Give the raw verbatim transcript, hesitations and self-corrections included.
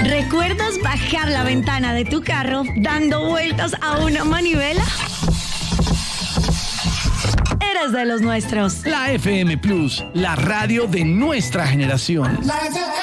¿Recuerdas bajar la ventana de tu carro dando vueltas a una manivela? Eres de los nuestros. La F M Plus, la radio de nuestra generación. La